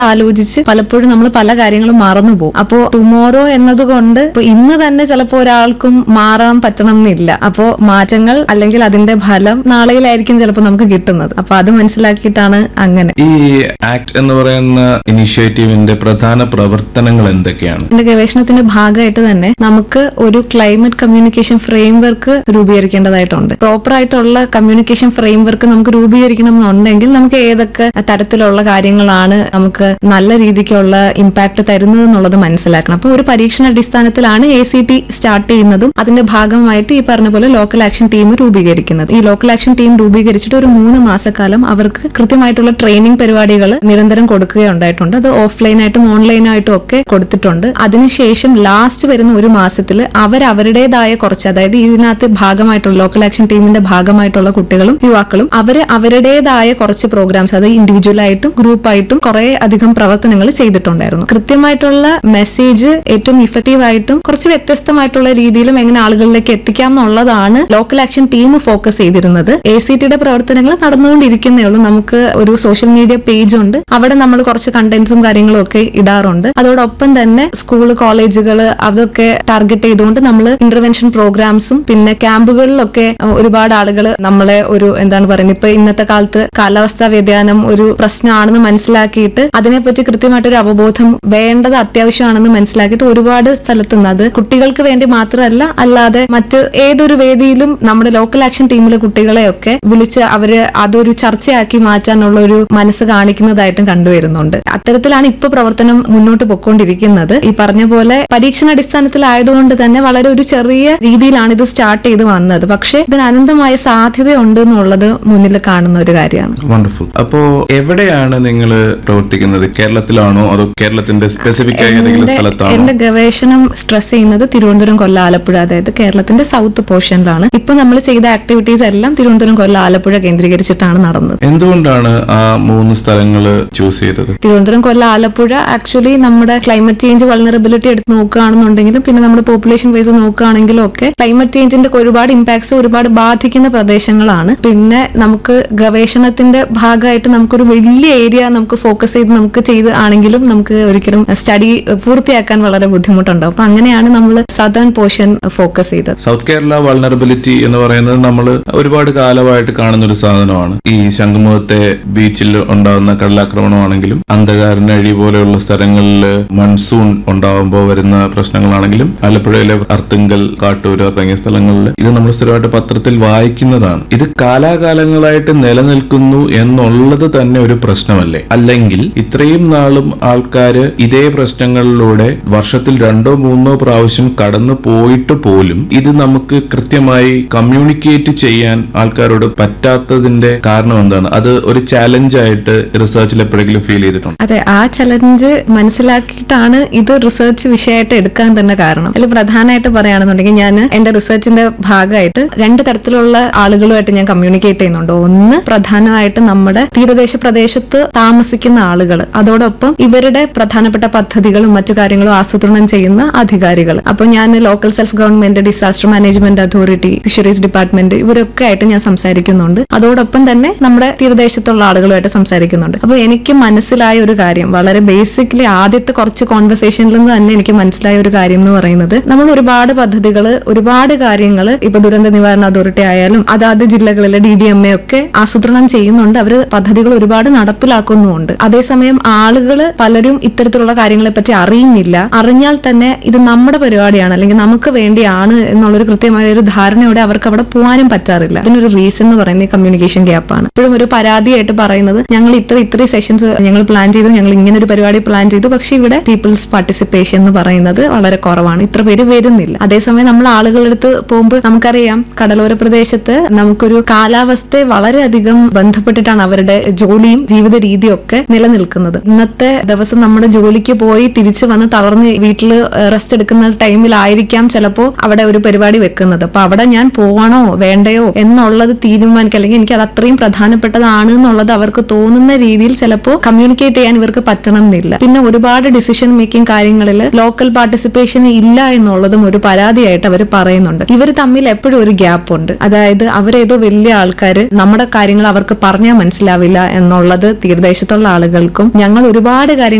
ആലോചിച്ച് പലപ്പോഴും നമ്മൾ പല കാര്യങ്ങളും മറന്നു പോകും. അപ്പോ ടുമോറോ എന്നതുകൊണ്ട് ഇപ്പൊ ഇന്ന് തന്നെ ചിലപ്പോൾ ഒരാൾക്കും മാറാൻ പറ്റണം എന്നില്ല. അപ്പോ മാറ്റങ്ങൾ അല്ലെങ്കിൽ അതിന്റെ ഫലം നാളെയിലായിരിക്കും ചിലപ്പോൾ നമുക്ക് കിട്ടുന്നത്. അപ്പൊ അത് മനസ്സിലാക്കിയിട്ടാണ് അങ്ങനെ. ഈ ആക്ട് എന്ന് പറയുന്ന ഇനിഷ്യേറ്റീവിന്റെ പ്രധാന പ്രവർത്തനങ്ങൾ എന്തൊക്കെയാണ്? എന്റെ ഗവേഷണത്തിന്റെ ഭാഗമായിട്ട് തന്നെ നമുക്ക് ഒരു ക്ലൈമറ്റ് കമ്മ്യൂണിക്കേഷൻ ഫ്രെയിംവർക്ക് രൂപീകരിക്കേണ്ടതായിട്ടുണ്ട്. പ്രോപ്പർ ആയിട്ടുള്ള കമ്മ്യൂണിക്കേഷൻ ഫ്രെയിംവർക്ക് നമുക്ക് രൂപീകരിക്കണം എന്നുണ്ടെങ്കിൽ നമുക്ക് ഏതൊക്കെ തരത്തിലുള്ള കാര്യങ്ങളാണ് നമുക്ക് നല്ല രീതിക്കുള്ള ഇമ്പാക്ട് തരുന്നത് എന്നുള്ളത് മനസ്സിലാക്കണം. അപ്പൊ ഒരു പരീക്ഷണ അടിസ്ഥാനത്തിലാണ് ACT സ്റ്റാർട്ട് ചെയ്യുന്നതും അതിന്റെ ഭാഗമായിട്ട് ഈ പറഞ്ഞ പോലെ ലോക്കൽ ആക്ഷൻ ടീം രൂപീകരിക്കുന്നത്. ഈ ലോക്കൽ ആക്ഷൻ ടീം രൂപീകരിച്ചിട്ട് ഒരു 3 മാസക്കാലം അവർക്ക് കൃത്യമായിട്ടുള്ള ട്രെയിനിങ് പരിപാടികൾ നിരന്തരം കൊടുക്കുകയുണ്ടായിട്ടുണ്ട്. അത് ഓഫ്ലൈനായിട്ടും ഓൺലൈനായിട്ടും ഒക്കെ കൊടുത്തിട്ടുണ്ട്. അതിനുശേഷം ലാസ്റ്റ് വരുന്ന ഒരു മാസത്തിൽ അവരുടേതായ കുറച്ച്, അതായത് ഇതിനകത്ത് ഭാഗമായിട്ടുള്ള ലോക്കൽ ആക്ഷൻ ടീമിന്റെ ഭാഗമായിട്ടുള്ള കുട്ടികളും യുവാക്കളും അവരുടേതായ കുറച്ച് പ്രോഗ്രാംസ്, അത് ഇൻഡിവിജ്വലായിട്ടും ഗ്രൂപ്പായിട്ടും കുറെ അധികം പ്രവർത്തനങ്ങൾ ചെയ്തിട്ടുണ്ടായിരുന്നു. കൃത്യമായിട്ടുള്ള മെസ്സേജ് ഏറ്റവും ഇഫക്റ്റീവ് ആയിട്ടും കുറച്ച് വ്യത്യസ്തമായിട്ടുള്ള രീതിയിലും എങ്ങനെ ആളുകളിലേക്ക് എത്തിക്കാം എന്നുള്ളതാണ് ലോക്കൽ ആക്ഷൻ ടീം ഫോക്കസ് ചെയ്തിരുന്നത്. ACTയുടെ പ്രവർത്തനങ്ങൾ നടന്നുകൊണ്ടിരിക്കുന്നേ ഉള്ളൂ. നമുക്ക് ഒരു സോഷ്യൽ മീഡിയ പേജ് ഉണ്ട്, അവിടെ നമ്മൾ കുറച്ച് കണ്ടന്റ്സും കാര്യങ്ങളും ഒക്കെ ഇടാറുണ്ട്. അതോടൊപ്പം തന്നെ സ്കൂള്, കോളേജുകൾ അതൊക്കെ ടാർഗറ്റ് ചെയ്തുകൊണ്ട് നമ്മൾ ഇന്റർവെൻഷൻ പ്രോഗ്രാംസും പിന്നെ ക്യാമ്പുകളിലൊക്കെ ഒരുപാട് ആളുകൾ നമ്മളെ ഒരു എന്താണ് പറയുന്നത്, ഇപ്പൊ ഇന്നത്തെ കാലത്ത് കാലാവസ്ഥാ വ്യതിയാനം ഒരു പ്രശ്നമാണെന്ന് മനസ്സിലാക്കിയിട്ട് അതിനെപ്പറ്റി കൃത്യമായിട്ടൊരു അവബോധം വേണ്ടത് അത്യാവശ്യമാണെന്ന് മനസ്സിലാക്കിയിട്ട് ഒരുപാട് സ്ഥലത്ത് നിന്ന്, അത് കുട്ടികൾക്ക് വേണ്ടി മാത്രമല്ല അല്ലാതെ മറ്റ് ഏതൊരു വേദിയിലും നമ്മുടെ ലോക്കൽ ആക്ഷൻ ടീമിലെ കുട്ടികളെയൊക്കെ വിളിച്ച് അവര് അതൊരു ചർച്ചയാക്കി മാറ്റാനുള്ള ഒരു മനസ്സ് കാണിക്കുന്നതായിട്ടും കണ്ടുവരുന്നുണ്ട്. അത്തരത്തിലാണ് ഇപ്പൊ പ്രവർത്തനം മുന്നോട്ട് പൊയ്ക്കൊണ്ടിരിക്കുന്നത്. ഈ പറഞ്ഞ പോലെ പരീക്ഷണാടിസ്ഥാനത്തിലായതുകൊണ്ട് തന്നെ വളരെ ഒരു ചെറിയ രീതിയിലാണ് ഇത് സ്റ്റാർട്ട് ചെയ്ത് വന്നത്. പക്ഷെ ഇതിന് അനന്തമായ സാധ്യതയുണ്ട് എന്നുള്ളത് മുന്നിൽ കാണുന്ന ഒരു കാര്യമാണ്. വണ്ടർഫുൾ. അപ്പോ എവിടെയാണ് നിങ്ങൾ പ്രവർത്തിക്കുന്നത്? കേരളത്തിലാണോ അതോ കേരളത്തിന്റെ സ്പെസിഫിക് ആയ ഏതെങ്കിലും സ്ഥലത്താണോ? എന്റെ ഗവേഷണം സ്ട്രെസ് ചെയ്യുന്നത് തിരുവനന്തപുരം, കൊല്ലം, ആലപ്പുഴ, അതായത് കേരളത്തിന്റെ സൗത്ത് പോർഷനിലാണ്. ഇപ്പൊ നമ്മൾ ചെയ്ത ആക്ടിവിറ്റീസ് എല്ലാം തിരുവനന്തപുരം, കൊല്ലം, ആലപ്പുഴ കേന്ദ്രീകരിച്ചിട്ടാണ് നടന്നത്. എന്തുകൊണ്ടാണ് ആ 3 സ്ഥലങ്ങൾ ചൂസ് ചെയ്തത്? തിരുവനന്തപുരം, കൊല്ലം, ആലപ്പുഴ ആക്ച്വലി നമ്മുടെ ക്ലൈമറ്റ് ചേഞ്ച് വൾനറബിലിറ്റി എടുത്ത് നോക്കുകയാണെന്നുണ്ടെങ്കിലും പിന്നെ നമ്മുടെ പോപ്പുലേഷൻ വൈസ് നോക്കുകയാണെങ്കിലും ഒക്കെ ക്ലൈമറ്റ് ചേഞ്ചിന്റെ ഒരുപാട് ഇമ്പാക്ട്സ് ഒരുപാട് ബാധിക്കുന്ന പ്രദേശങ്ങളാണ്. പിന്നെ നമുക്ക് ഗവേഷണത്തിന്റെ ഭാഗമായിട്ട് നമുക്കൊരു വലിയ ഏരിയ നമുക്ക് ഫോക്കസ് ചെയ്ത് ആണെങ്കിലും നമുക്ക് ഒരിക്കലും സ്റ്റഡി പൂർത്തിയാക്കാൻ വളരെ ബുദ്ധിമുട്ടുണ്ടാവും. അപ്പൊ അങ്ങനെയാണ് നമ്മൾ സദേൺ പോർഷൻ ഫോക്കസ് ചെയ്തത്. സൗത്ത് കേരള വൾനറബിലിറ്റി എന്ന് പറയുന്നത് നമ്മൾ ഒരുപാട് കാലമായിട്ട് കാണുന്ന ഒരു സാധനമാണ്. ഈ ശംഖുമുഖത്തെ ബീച്ചിൽ ഉണ്ടാകുന്ന കടലാക്രമണമാണെങ്കിലും അന്ധകാരനഴി പോലെയുള്ള സ്ഥലങ്ങളിൽ മൺസൂൺ ഉണ്ടാകുമ്പോൾ വരുന്ന പ്രശ്നങ്ങളാണെങ്കിലും ആലപ്പുഴയിലെ അർത്തുങ്കൽ, കാട്ടൂർ തുടങ്ങിയ സ്ഥലങ്ങളിൽ ഇത് നമ്മൾ സ്ഥിരമായിട്ട് പത്രത്തിൽ വായിക്കുന്നതാണ്. ഇത് കാലാകാലങ്ങളായിട്ട് നിലനിൽക്കുന്നു എന്നുള്ളത് തന്നെ ഒരു പ്രശ്നമല്ലേ? അല്ലെങ്കിൽ ഇത്രയും നാളും ആൾക്കാര് ഇതേ പ്രശ്നങ്ങളിലൂടെ വർഷത്തിൽ 2-3 പ്രാവശ്യം കടന്നു പോയിട്ട് പോലും ഇത് നമുക്ക് കൃത്യമായി കമ്മ്യൂണിക്കേറ്റ് ചെയ്യാൻ ആൾക്കാരോട് പറ്റാത്തതിന്റെ കാരണം എന്താണ്? അത് ഒരു ചാലഞ്ച് ആയിട്ട് റിസർച്ചിൽ എപ്പോഴെങ്കിലും ഫീൽ ചെയ്തിട്ടുണ്ട്? അതെ, ആ ചലഞ്ച് മനസ്സിലാക്കിയിട്ടാണ് ഇത് റിസർച്ച് വിഷയമായിട്ട് എടുക്കാൻ തന്നെ കാരണം. അതിൽ പ്രധാനമായിട്ട് പറയുകയാണെന്നുണ്ടെങ്കിൽ ഞാൻ എന്റെ റിസർച്ചിന്റെ ഭാഗമായിട്ട് 2 തരത്തിലുള്ള ആളുകളുമായിട്ട് ഞാൻ കമ്മ്യൂണിക്കേറ്റ് ചെയ്യുന്നുണ്ട്. ഒന്ന് പ്രധാനമായിട്ട് നമ്മുടെ തീരദേശ പ്രദേശത്ത് താമസിക്കുന്ന ആളുകൾ, അതോടൊപ്പം ഇവരുടെ പ്രധാനപ്പെട്ട പദ്ധതികളും മറ്റു കാര്യങ്ങളും ആസൂത്രണം ചെയ്യുന്ന അധികാരികൾ. അപ്പൊ ഞാൻ local self government, disaster management authority, fisheries department ഇവരൊക്കെ ആയിട്ട് ഞാൻ സംസാരിക്കുന്നുണ്ട്. അതോടൊപ്പം തന്നെ നമ്മുടെ തീരദേശത്തുള്ള ആളുകളുമായിട്ട് സംസാരിക്കുന്നുണ്ട്. അപ്പൊ എനിക്ക് മനസ്സിലായ ഒരു കാര്യം, വളരെ ബേസിക്കലി ആദ്യത്തെ കുറച്ച് കോൺവെർസേഷനിൽ നിന്ന് തന്നെ എനിക്ക് മനസ്സിലായ ഒരു കാര്യം എന്ന് പറയുന്നത്, നമ്മൾ ഒരുപാട് പദ്ധതികൾ, ഒരുപാട് കാര്യങ്ങൾ ഇപ്പൊ ദുരന്ത നിവാരണ അതോറിറ്റി ആയാലും അതാത് ജില്ലകളിലെ DDMA ഒക്കെ ആസൂത്രണം ചെയ്യുന്നുണ്ട്. അവർ പദ്ധതികൾ ഒരുപാട് നടപ്പിലാക്കുന്നുമുണ്ട്. അതേസമയം ആളുകൾ പലരും ഇത്തരത്തിലുള്ള കാര്യങ്ങളെ പറ്റി അറിയുന്നില്ല. അറിഞ്ഞാൽ തന്നെ ഇത് നമ്മുടെ പരിപാടിയാണ് അല്ലെങ്കിൽ നമുക്ക് വേണ്ടിയാണ് എന്നുള്ളൊരു കൃത്യമായ ഒരു ധാരണയോടെ അവർക്ക് അവിടെ പോകാനും പറ്റാറില്ല. അതിനൊരു റീസൺ എന്ന് പറയുന്നത് കമ്മ്യൂണിക്കേഷൻ ഗ്യാപ്പാണ്. ഇപ്പോഴും ഒരു പരാതിയായിട്ട് പറയുന്നത്, ഞങ്ങൾ ഇത്ര സെഷൻസ് ഞങ്ങൾ പ്ലാൻ ചെയ്തു, ഞങ്ങൾ ഇങ്ങനെ ഒരു പരിപാടി പ്ലാൻ ചെയ്തു, പക്ഷെ ഇവിടെ പീപ്പിൾസ് പാർട്ടിസിപ്പേഷൻ എന്ന് പറയുന്നത് വളരെ കുറവാണ്, ഇത്ര പേര് വരുന്നില്ല. അതേസമയം നമ്മൾ ആളുകളെടുത്ത് പോകുമ്പോൾ നമുക്കറിയാം, കടലോര പ്രദേശത്ത് നമുക്കൊരു കാലാവസ്ഥയെ വളരെയധികം ബന്ധപ്പെട്ടിട്ടാണ് അവരുടെ ജോലിയും ജീവിത രീതിയും ഒക്കെ നിലനിൽക്കുന്നത്. ഇന്നത്തെ ദിവസം നമ്മുടെ ജോലിക്ക് പോയി തിരിച്ചു വന്ന് തളർന്ന് വീട്ടിൽ റെസ്റ്റ് എടുക്കുന്ന ടൈമിലായിരിക്കാം ചിലപ്പോ അവിടെ ഒരു പരിപാടി വെക്കുന്നത്. അപ്പൊ അവിടെ ഞാൻ പോകണോ വേണ്ടയോ എന്നുള്ളത് തീരുമാനിക്കുക, അല്ലെങ്കിൽ എനിക്ക് അത് അത്രയും പ്രധാനപ്പെട്ടതാണ് എന്നുള്ളത് അവർക്ക് തോന്നുന്ന രീതിയിൽ ചിലപ്പോൾ കമ്മ്യൂണിക്കേറ്റ് ചെയ്യാൻ ഇവർക്ക് പറ്റണം എന്നില്ല. പിന്നെ ഒരുപാട് ഡിസിഷൻ മേക്കിംഗ് കാര്യങ്ങളിൽ ലോക്കൽ പാർട്ടിസിപ്പേഷൻ ഇല്ല എന്നുള്ളതും ഒരു പരാതിയായിട്ട് അവർ പറയുന്നുണ്ട്. ഇവർ തമ്മിൽ എപ്പോഴും ഒരു ഗ്യാപ്പ് ഉണ്ട്. അതായത് അവരേതോ വലിയ ആൾക്കാർ നമ്മുടെ കാര്യങ്ങൾ അവർക്ക് പറഞ്ഞാൽ മനസ്സിലാവില്ല എന്നുള്ളത് തീരദേശത്തുള്ള ആളുകൾക്കും ഞങ്ങൾ ഒരുപാട് കാര്യങ്ങൾ